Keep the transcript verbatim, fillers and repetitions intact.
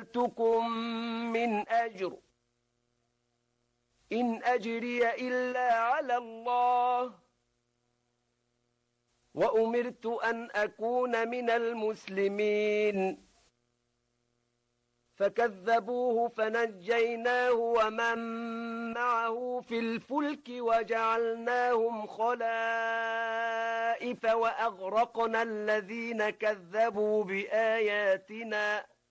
سألتكم من أجر إن أجري إلا على الله وأمرت أن أكون من المسلمين فكذبوه فنجيناه ومن معه في الفلك وجعلناهم خلائف وأغرقنا الذين كذبوا بآياتنا